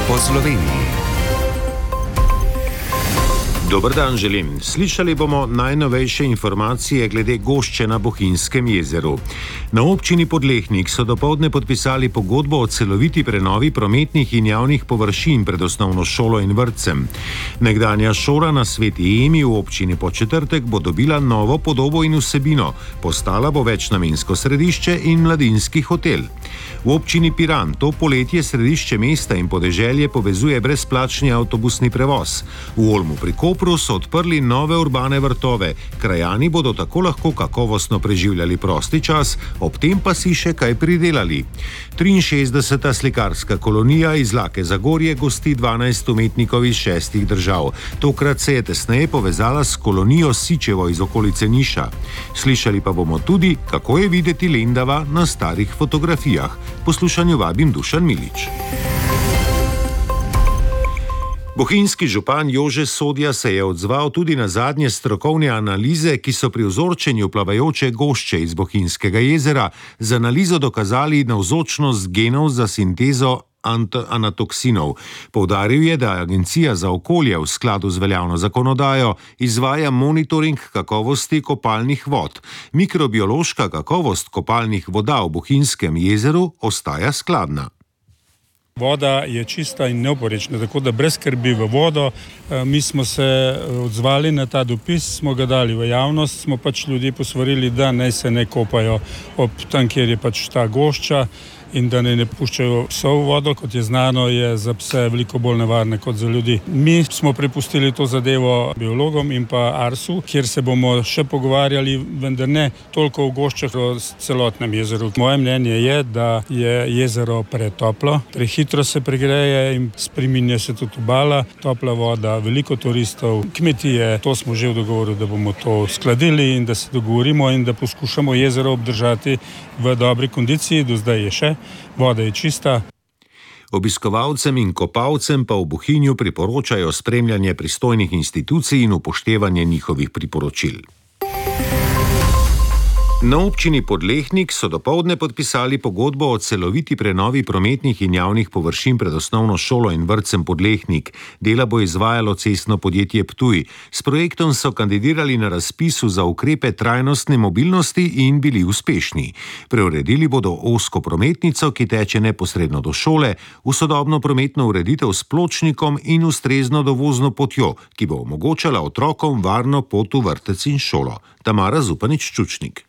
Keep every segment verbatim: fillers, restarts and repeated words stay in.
po Sloveniji. Dober dan želim. Slišali bomo najnovejše informacije glede gošče na Bohinjskem jezeru. Na občini Podlehnik so dopoldne podpisali pogodbo o celoviti prenovi prometnih in javnih površin pred osnovno šolo in vrtcem. Nekdanja šola na Sveti Emi v občini Podčetrtek bo dobila novo podobo in vsebino. Postala bo večnamensko središče in mladinski hotel. V občini Piran to poletje središče mesta in podeželje povezuje brezplačni avtobusni prevoz. V Olmu pri Kopru so odprli nove urbane vrtove. Krajani bodo tako lahko kakovostno preživljali prosti čas, ob tem pa si še kaj pridelali. triinšestdeseta slikarska kolonija iz Lake Zagorje gosti dvanajst umetnikov iz šestih držav. Tokrat se je tesneje povezala s kolonijo Sičevo iz okolice Niša. Slišali pa bomo tudi, kako je videti Lendava na starih fotografijah. Poslušanju vabim Dušan Milič. Bohinjski župan Jože Sodja se je odzval tudi na zadnje strokovne analize, ki so pri vzorčenju plavajoče gošče iz Bohinjskega jezera z analizo dokazali navzočnost genov za sintezo anatoksinov. Poudaril je, da Agencija za okolje v skladu z veljavno zakonodajo izvaja monitoring kakovosti kopalnih vod. Mikrobiološka kakovost kopalnih voda v Bohinjskem jezeru ostaja skladna. Voda je čista in neoporečna, tako da brez skrbi v vodo. Mi smo se odzvali na ta dopis, smo ga dali v javnost, smo pač ljudi posvarili, da naj se ne kopajo ob tam, kjer je pač ta gošča in da ne, ne puščajo psov v vodo, kot je znano, je za pse veliko bolj nevarne kot za ljudi. Mi smo prepustili to zadevo biologom in pa Arsu, kjer se bomo še pogovarjali, vendar ne toliko o goščah, o celotnem jezeru. Moje mnenje je, da je jezero pretoplo, prehitro se pregreje in spreminja se tudi obala, topla voda, veliko turistov, kmetije. To smo že v dogovoru, da bomo to skladili in da se dogovorimo in da poskušamo jezero obdržati v dobri kondiciji. Do zdaj je še. Voda je čista. Obiskovalcem in kopalcem pa v Bohinju priporočajo spremljanje pristojnih institucij in upoštevanje njihovih priporočil. Na občini Podlehnik so dopoldne podpisali pogodbo o celoviti prenovi prometnih in javnih površin pred osnovno šolo in vrtcem Podlehnik. Dela bo izvajalo cestno podjetje Ptuj. S projektom so kandidirali na razpisu za ukrepe trajnostne mobilnosti in bili uspešni. Preuredili bodo ozko prometnico, ki teče neposredno do šole, v sodobno prometno ureditev s pločnikom in ustrezno dovozno potjo, ki bo omogočala otrokom varno pot v vrtec in šolo. Tamara Zupanič-Čučnik.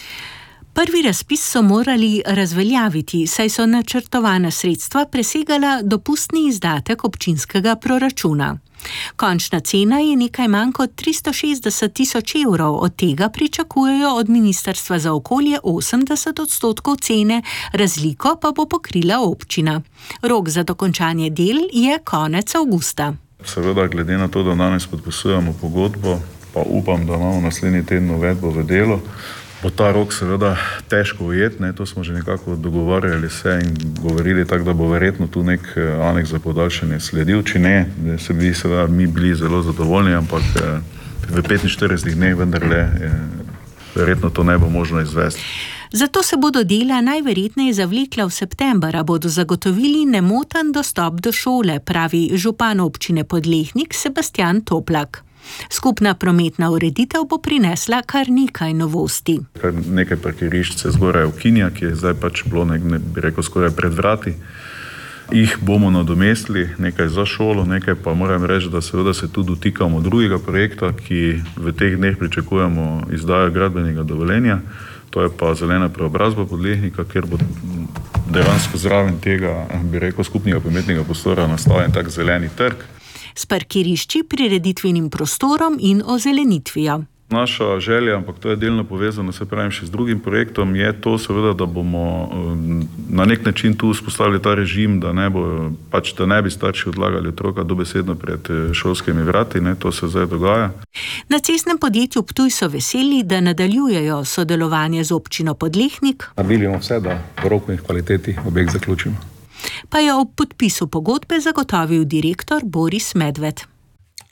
Prvi razpis so morali razveljaviti, saj so načrtovana sredstva presegala dopustni izdatek občinskega proračuna. Končna cena je nekaj manj kot tristo šestdeset tisoč evrov, od tega pričakujejo od Ministrstva za okolje osemdeset odstotkov cene, razliko pa bo pokrila občina. Rok za dokončanje del je konec avgusta. Seveda, glede na to, da danes podpisujemo pogodbo, pa upam, da imamo naslednji teden uvedbo v delo, bo ta rok seveda težko ujeti, to smo že nekako dogovarjali se in govorili tako, da bo verjetno tu nek aneks za podaljšanje sledil. Če ne, se bi seveda mi bili zelo zadovoljni, ampak v petinštiridesetih dneh vendarle verjetno to ne bo možno izvesti. Zato se bodo dela najverjetneje zavlekla v september, a bodo zagotovili nemoten dostop do šole, pravi župan občine Podlehnik Sebastian Toplak. Skupna prometna ureditev bo prinesla kar nekaj novosti. Kar nekaj parkirišč se zgoraj ukinja, ki je zdaj pač bilo, ne, ne bi rekel, skoraj pred vrati. Jih bomo nadomestili, nekaj za šolo, nekaj pa moram reči, da seveda se tudi dotikamo drugega projekta, ki v teh dneh pričakujemo izdajo gradbenega dovoljenja. To je pa zelena preobrazba Podlehnika, kjer bo dejansko zraven tega, bi rekel, skupnega prometnega prostora nastavljen tak zeleni trg. S parkirišči, prireditvenim prostorom in ozelenitvijo. Naša želja, ampak to je delno povezano, se pravim, še z drugim projektom, je to seveda, da bomo na nek način tu vzpostavili ta režim, da ne bo, pač, da ne bi starši odlagali otroka dobesedno pred šolskimi vrati, ne, to se zdaj dogaja. Na cestnem podjetju Ptuj so veseli, da nadaljujejo sodelovanje z občino Podlehnik. Naredili bomo vse, da v roku in kvaliteti objekt zaključimo. Pa je ob podpisu pogodbe zagotovil direktor Boris Medved.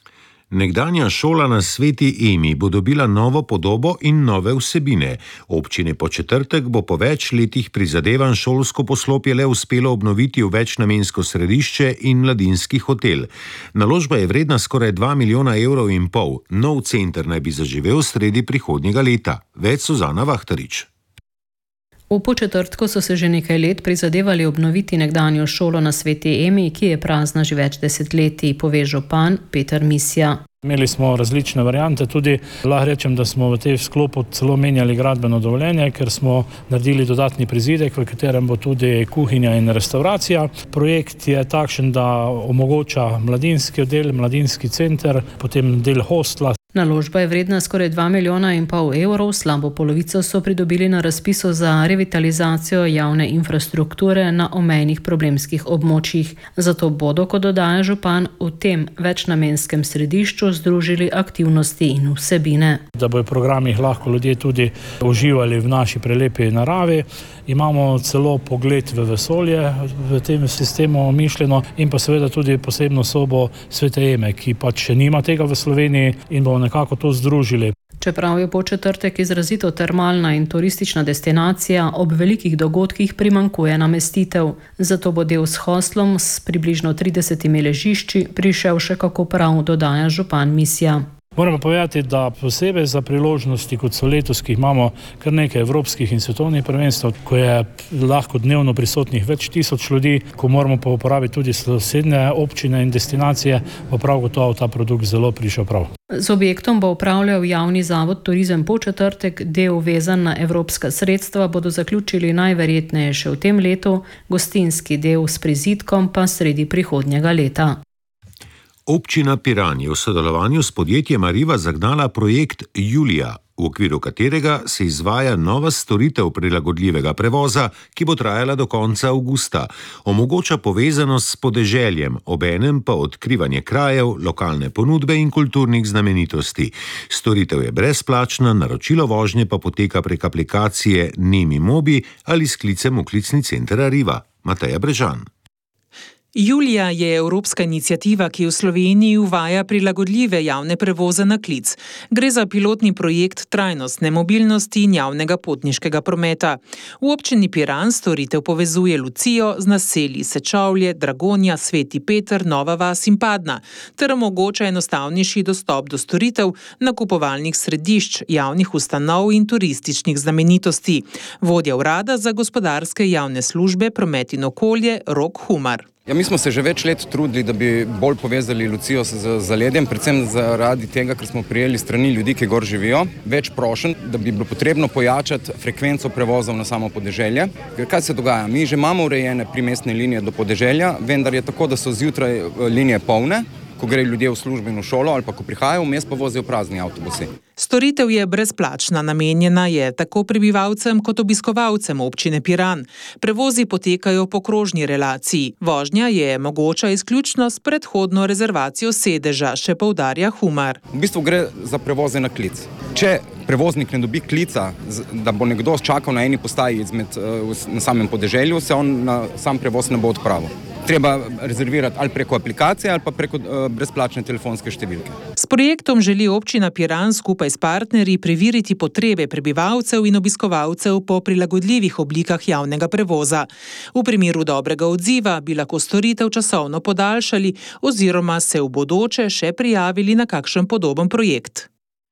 Nekdanja šola na Sveti Emi bo dobila novo podobo in nove vsebine. Občini Podčetrtek bo po več letih prizadevanj šolsko poslopje le uspelo obnoviti v večnamensko središče in mladinski hotel. Naložba je vredna skoraj dva milijona evrov in pol. Nov center naj bi zaživel sredi prihodnjega leta. Več Suzana Vahtarič. V Podčetrtku so se že nekaj let prizadevali obnoviti nekdanjo šolo na Sveti Emi, ki je prazna že več desetletij, pove župan Peter Misja. Imeli smo različne variante, tudi lahko rečem, da smo v tej sklopu celo menjali gradbeno dovoljenje, ker smo naredili dodatni prizidek, v katerem bo tudi kuhinja in restauracija. Projekt je takšen, da omogoča mladinski del, mladinski center, potem del hostla. Naložba je vredna skoraj dva milijona in pol evrov, slabo polovico so pridobili na razpisu za revitalizacijo javne infrastrukture na omejnih problemskih območjih. Zato bodo, kot dodaja župan, v tem večnamenskem središču združili aktivnosti in vsebine. Da bojo v programih lahko ljudje tudi uživali v naši prelepi naravi. Imamo celo pogled v vesolje v tem sistemu mišljeno in pa seveda tudi posebno sobo Svete Eme, ki pač še nima tega v Sloveniji in bomo nekako to združili. Čeprav je Podčetrtek izrazito termalna in turistična destinacija, ob velikih dogodkih primanjkuje namestitev. Zato bo del s hostlom s približno tridesetimi ležišči prišel še kako prav, dodaja župan Misja. Moramo povedati, da posebej za priložnosti, kot so letos, ki imamo kar nekaj evropskih in svetovnih prvenstev, ko je lahko dnevno prisotnih več tisoč ljudi, ko moramo pa uporabiti tudi sosednje občine in destinacije, bo prav gotovo ta produkt zelo prišel prav. Z objektom bo upravljal javni zavod Turizem Podčetrtek, del vezan na evropska sredstva bodo zaključili najverjetneje še v tem letu, gostinski del s prizidkom pa sredi prihodnjega leta. Občina Piran je v sodelovanju s podjetjem Arriva zagnala projekt Julija, v okviru katerega se izvaja nova storitev prilagodljivega prevoza, ki bo trajala do konca avgusta. Omogoča povezanost s podeželjem, obenem pa odkrivanje krajev, lokalne ponudbe in kulturnih znamenitosti. Storitev je brezplačna, naročilo vožnje pa poteka prek aplikacije Nemi Mobi ali s klicem v klicni center Arriva. Mateja Brežan. Julija je evropska iniciativa, ki v Sloveniji uvaja prilagodljive javne prevoze na klic. Gre za pilotni projekt trajnostne mobilnosti in javnega potniškega prometa. V občini Piran storitev povezuje Lucijo z naselji Sečovlje, Dragonja, Sveti Peter, Nova vas in Padna, ter omogoča enostavnejši dostop do storitev, nakupovalnih središč, javnih ustanov in turističnih znamenitosti. Vodja urada za gospodarske javne službe, promet in okolje Rok Humar. Ja, mi smo se že več let trudili, da bi bolj povezali Lucijo z zaledjem, predvsem zaradi tega, ker smo prijeli strani ljudi, ki gor živijo, več prošenj, da bi bilo potrebno pojačati frekvenco prevozov na samo podeželje. Ker kaj se dogaja? Mi že imamo urejene primestne linije do podeželja, vendar je tako, da so zjutraj linije polne, ko gre ljudje v službo in v šolo ali pa ko prihajajo, vmes pa vozijo prazni avtobusi. Storitev je brezplačna, namenjena je tako prebivalcem kot obiskovalcem občine Piran. Prevozi potekajo po krožni relaciji. Vožnja je mogoča izključno s predhodno rezervacijo sedeža, še poudarja Humar. V bistvu gre za prevoze na klic. Če prevoznik ne dobi klica, da bo nekdo čakal na eni postaji izmed, na samem podeželju, se on na sam prevoz ne bo odpravil. Treba rezervirati ali preko aplikacije ali pa preko brezplačne telefonske številke. S projektom želi občina Piran skupaj s partnerji preveriti potrebe prebivalcev in obiskovalcev po prilagodljivih oblikah javnega prevoza. V primeru dobrega odziva bi lahko storitev časovno podaljšali oziroma se v bodoče še prijavili na kakšen podoben projekt.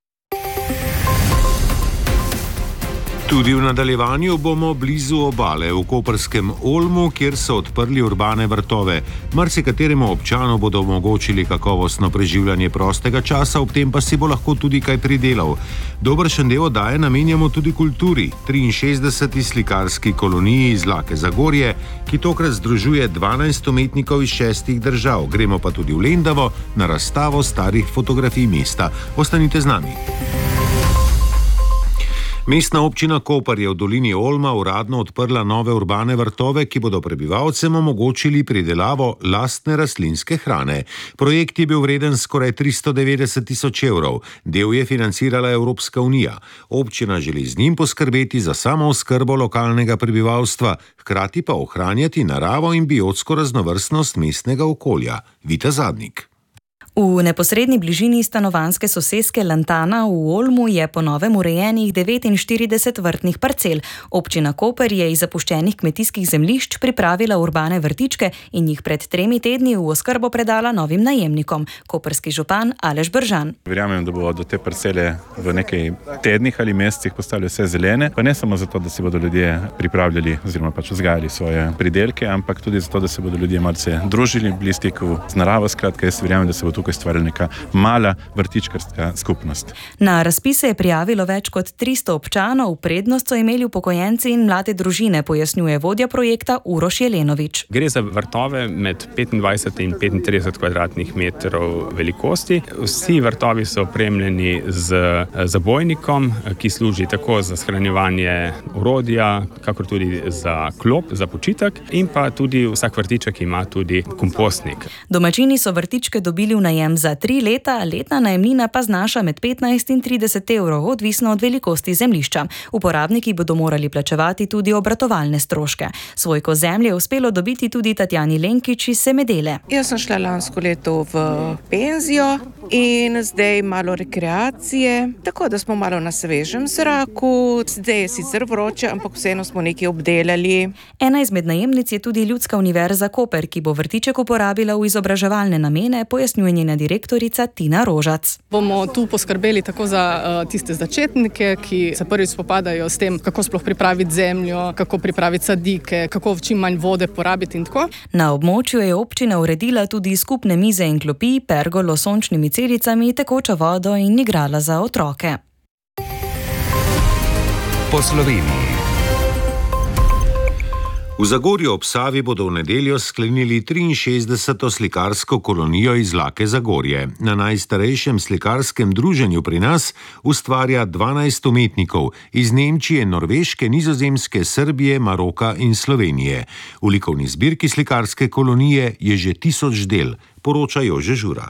Tudi v nadaljevanju bomo blizu obale v koprskem Olmu, kjer so odprli urbane vrtove. Marsikateremu občanu bodo omogočili kakovostno preživljanje prostega časa, ob tem pa si bo lahko tudi kaj pridelal. Dobršen del oddaje namenjamo tudi kulturi, triinšestdeseti slikarski koloniji iz Lake Zagorje, ki tokrat združuje dvanajst umetnikov iz šestih držav. Gremo pa tudi v Lendavo na razstavo starih fotografij mesta. Ostanite z nami. Mestna občina Koper je v dolini Olma uradno odprla nove urbane vrtove, ki bodo prebivalcem omogočili pridelavo lastne rastlinske hrane. Projekt je bil vreden skoraj tristo devetdeset tisoč evrov. Del je financirala Evropska unija. Občina želi z njim poskrbeti za samooskrbo lokalnega prebivalstva, hkrati pa ohranjati naravo in biotsko raznovrstnost mestnega okolja. Vita Zadnik. V neposredni bližini stanovanjske soseske Lantana v Olmu je po novem urejenih devetinštirideset vrtnih parcel. Občina Koper je iz zapuščenih kmetijskih zemljišč pripravila urbane vrtičke in jih pred tremi tedni v oskrbo predala novim najemnikom. Koperski župan Aleš Bržan. Verjamem, da bodo te parcele v nekaj tednih ali mesecih postale vse zelene, pa ne samo zato, da si bodo ljudje pripravljali oziroma pač vzgajali svoje pridelke, ampak tudi zato, da se bodo ljudje malce družili, bili v stiku z naravo. Skratka, jaz verjamem, da se bo tukaj stvarila neka mala vrtičkarska skupnost. Na razpise je prijavilo več kot tristo občanov, prednost so imeli upokojenci in mlade družine, pojasnjuje vodja projekta Uroš Jelenovič. Gre za vrtove med petindvajset in petintrideset kvadratnih metrov velikosti. Vsi vrtovi so opremljeni z zabojnikom, ki služi tako za shranjevanje orodja, kakor tudi za klop, za počitek, in pa tudi vsak vrtiček ima tudi kompostnik. Domačini so vrtičke dobili v najem za tri leta, letna najemnina pa znaša med petnajst in trideset evrov, odvisno od velikosti zemljišča. Uporabniki bodo morali plačevati tudi obratovalne stroške. Svojko zemlje je uspelo dobiti tudi Tatjani Lenkič iz Semedele. Jaz sem šla lansko leto v penzijo in zdaj malo rekreacije, tako da smo malo na svežem zraku. Zdaj je sicer vroče, ampak vseeno smo nekaj obdelali. Ena izmed najemnic je tudi Ljudska univerza Koper, ki bo vrtiček uporabila v izobraževalne namene, pojasnjuje njena direktorica Tina Rožac. Bomo tu poskrbeli tako za uh, tiste začetnike, ki se prvič spopadajo s tem, kako sploh pripraviti zemljo, kako pripraviti sadike, kako čim manj vode porabiti in tako. Na območju je občina uredila tudi skupne mize in klopi, pergolo s sončnimi celicami, tekočo vodo in igrala za otroke. Po Sloveniji. V Zagorju ob Savi bodo v nedeljo sklenili triinšestdeseto slikarsko kolonijo iz Lake Zagorje. Na najstarejšem slikarskem druženju pri nas ustvarja dvanajst umetnikov iz Nemčije, Norveške, Nizozemske, Srbije, Maroka in Slovenije. V likovni zbirki slikarske kolonije je že tisoč del, poroča Jože Žura.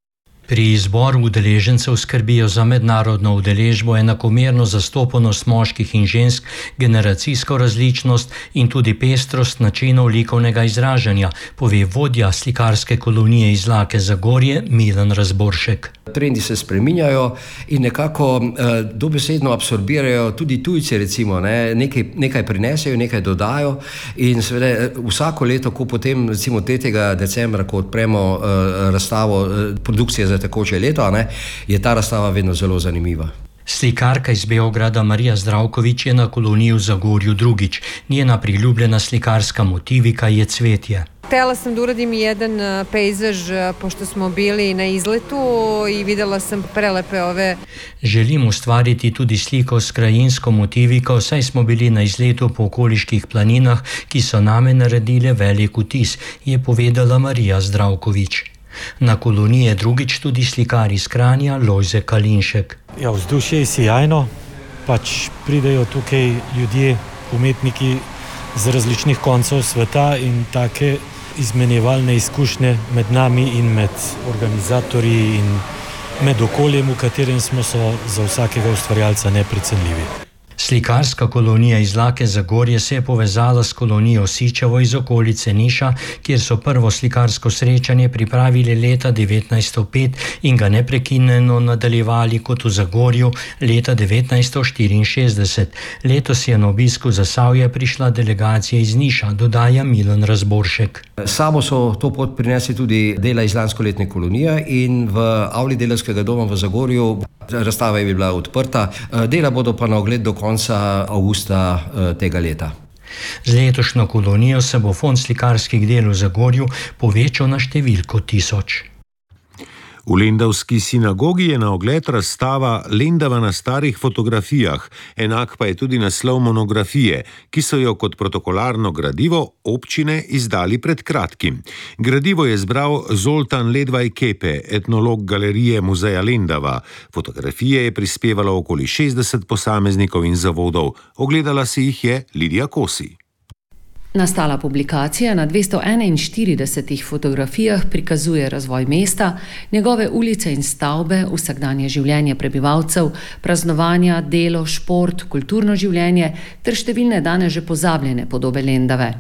Pri izboru udeležencev skrbijo za mednarodno udeležbo, enakomerno zastopanost moških in žensk, generacijsko različnost in tudi pestrost načinov likovnega izražanja, pove vodja slikarske kolonije iz Lake Zagorje Milan Razboršek. Trendi se spreminjajo in nekako eh, dobesedno absorbirajo tudi tujci, recimo, ne, nekaj, nekaj prinesejo, nekaj dodajo in seveda vsako leto, ko potem recimo tretjega decembra, ko odpremo eh, razstavo eh, produkcije za tekoče leto, ne, je ta razstava vedno zelo zanimiva. Slikarka iz Beograda Marija Zdravkovič je na koloniji v Zagorju drugič. Njena priljubljena slikarska motivika je cvetje. Htela sam da uradim jedan pejzaž, pošto smo bili na izletu i videla sam prelepe ove... Želim ustvariti tudi sliko s krajinsko motiviko, saj smo bili na izletu po okoliških planinah, ki so name naredile velik vtis, je povedala Marija Zdravkovič. Na koloniji je drugič tudi slikar iz Kranja Lojze Kalinšek. Ja, vzdušje je sijajno, pač pridejo tukaj ljudje, umetniki z različnih koncev sveta in take izmenjevalne izkušnje med nami in med organizatorji in med okoljem, v katerem smo, so za vsakega ustvarjalca neprecenljivi. Slikarska kolonija iz Lake Zagorje se je povezala s kolonijo Sičevo iz okolice Niša, kjer so prvo slikarsko srečanje pripravili leta devetnajststo pet in ga neprekinjeno nadaljevali kot v Zagorju leta devetnajststo štiriinšestdeset. Letos je na obisku Zasavje prišla delegacija iz Niša, dodaja Milan Razboršek. Samo so to pot prinesli tudi dela iz lanskoletne kolonije in v avli Delavskega doma v Zagorju razstava je bila odprta. Dela bodo pa na ogled do konca avgusta tega leta. Z letošnjo kolonijo se bo fond slikarskih del v Zagorju povečal na številko tisoč. V lendavski sinagogi je na ogled razstava Lendava na starih fotografijah, enak pa je tudi naslov monografije, ki so jo kot protokolarno gradivo občine izdali pred kratkim. Gradivo je zbral Zoltan Ledvaj Kepe, etnolog galerije Muzeja Lendava. Fotografije je prispevalo okoli šestdeset posameznikov in zavodov. Ogledala si jih je Lidija Kosi. Nastala publikacija na dvesto enainštiridesetih fotografijah prikazuje razvoj mesta, njegove ulice in stavbe, vsakdanje življenje prebivalcev, praznovanja, delo, šport, kulturno življenje ter številne danes že pozabljene podobe Lendave.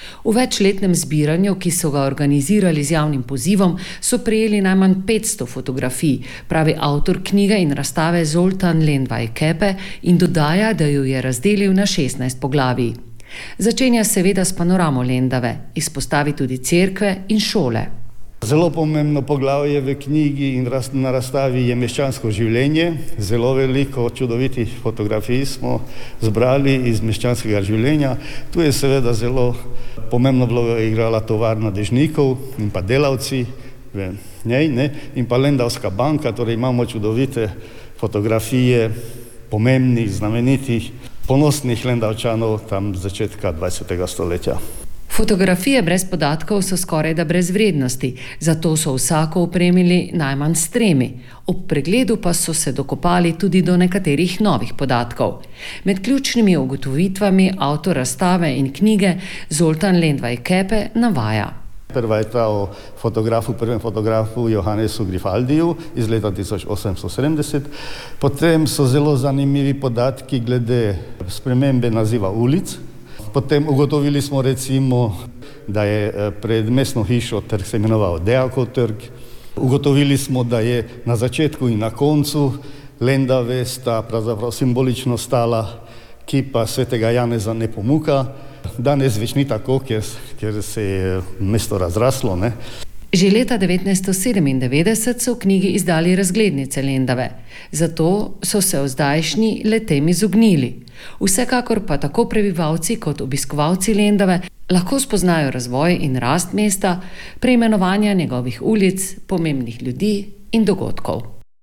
V večletnem zbiranju, ki so ga organizirali z javnim pozivom, so prejeli najmanj petsto fotografij, pravi avtor knjige in razstave Zoltan Lendvaj Kepe in dodaja, da jo je razdelil na šestnajst poglavij. Začenja seveda s panoramo Lendave, izpostavi tudi cerkve in šole. Zelo pomembno poglavje v knjigi in na razstavi je meščansko življenje. Zelo veliko čudovitih fotografij smo zbrali iz meščanskega življenja. Tu je seveda zelo pomembno vlogo igrala tovarna dežnikov in pa delavci v njej, ne? In pa Lendavska banka, torej imamo čudovite fotografije pomembnih, znamenitih, ponosnih Lendavčanov tam z začetka dvajsetega stoletja. Fotografije brez podatkov so skoraj da brez vrednosti, zato so vsako opremili najmanj s tremi. Ob pregledu pa so se dokopali tudi do nekaterih novih podatkov. Med ključnimi ugotovitvami avtor razstave in knjige Zoltan Lendvaj Kepe navaja. Prva je ta o fotografu, prvem fotografu Johannesu Grifaldiju iz leta tisoč osemsto sedemdeset. Potem so zelo zanimivi podatki glede spremembe naziva ulic. Potem ugotovili smo recimo, da je pred mestno hišo trg se imenoval Dejakov trg. Ugotovili smo, da je na začetku in na koncu Lendave sta pravzaprav simbolično stala kipa svetega Janeza Nepomuka. Danes več ni tako, ker, ker se je mesto razraslo, ne? Že leta devetnajststo sedemindevetdeset so v knjigi izdali razglednice Lendave, zato so se ozdajšnji le-tem izognili. Vsekakor pa tako prebivalci kot obiskovalci Lendave lahko spoznajo razvoj in rast mesta, preimenovanja njegovih ulic, pomembnih ljudi in dogodkov.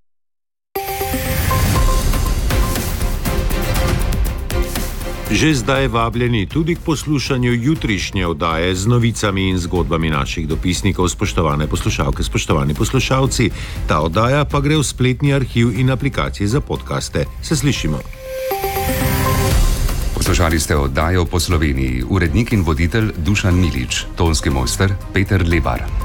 Že zdaj vabljeni tudi k poslušanju jutrišnje oddaje z novicami in zgodbami naših dopisnikov, spoštovane poslušalke, spoštovani poslušalci. Ta oddaja pa gre v spletni arhiv in aplikacije za podcaste. Se slišimo. Poslušali ste oddajo Po Sloveniji. Urednik in voditelj Dušan Milič, tonski mojster Peter Lebar.